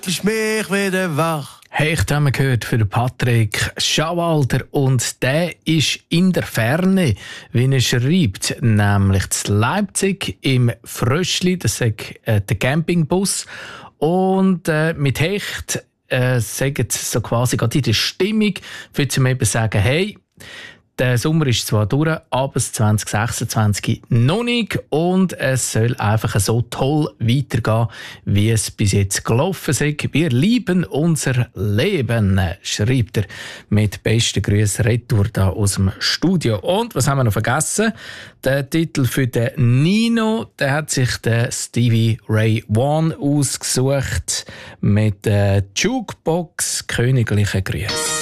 ist mich wieder wach. Hey, ich habe gehört für den Patrick Schauwalter und der ist in der Ferne, wie er schreibt, nämlich in Leipzig im Fröschli, das ist der Campingbus. Und mit Hecht sagen sie so quasi gerade in der Stimmung, für zu eben sagen, hey, der Sommer ist zwar durch, aber das 2026 noch nicht und es soll einfach so toll weitergehen, wie es bis jetzt gelaufen ist. Wir lieben unser Leben, schreibt er mit besten Grüßen retour da aus dem Studio. Und was haben wir noch vergessen? Der Titel für den Nino, der hat sich der Stevie Ray Vaughan ausgesucht mit der Jukebox Königliche Grüße.